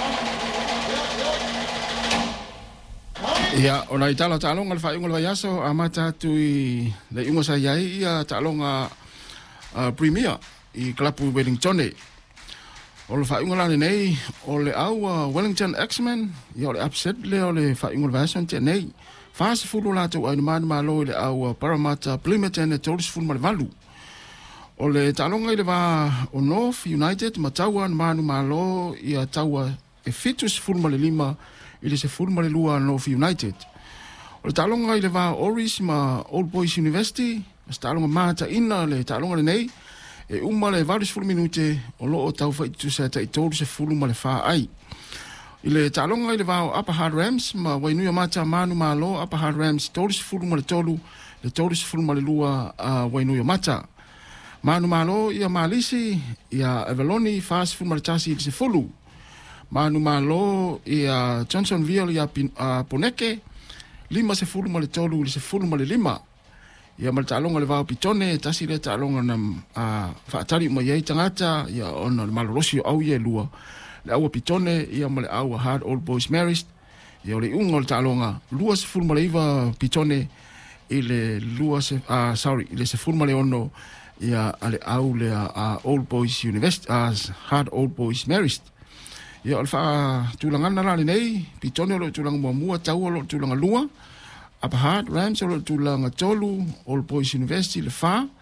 Ia, ona i tala talonga le whaiunga le vaiaso, a mata tui le ingo sa iai ia talonga Premier i klapu Wellingtone. O le whaiunga lani nei, o le au Wellington X-Men, ia o le upset le o le whaiunga le vaiaso ntia nei. Whaase fulu la tau aina mani malo i le au Parramatta Plymouth ne taulis fulu male valu. O le talonga i le va o North United, ma taua manu malo ia taua e fitus fulu male lima i le se fulu male lua North United. O le talonga i le va Oris ma Old Boys University, mas talonga mata ina le talonga le nei, e uma le varis fulu minute o loo tau whaitu sa ta i tolu se fulu male wha ai. I le talonga i le va o Upper Hard Rams, ma wainuia mata manu malo Upper Hard Rams tolu se fulu male tolu, le tolu se fulu male lua wainuia mata. Manu malo ia malisi, ia Avaloni fast fulu male tasi i se fulu. Manu malo ia Johnsonville ia Poneke, lima se fulu male tolu i se fulu male lima. Ia male talonga le vau pitone, tasi le talonga na whaatari ma iei tangata, ia ona le malorosi o au ia lua. Le aua pitone, ia male aua Hard Old Boys Marist, ia o le unga le talonga, lua se fulu male iwa pitone, i le lua se, i le se fulu male ono, ia ale au le Old Boys University, Hard Old Boys Marist. Ia o le wha tūlangana la nei, pitone o le tūlanga mua tau o le tūlanga lua, Upper Hard Rams o le tūlanga tolu, Old Boys University le wha,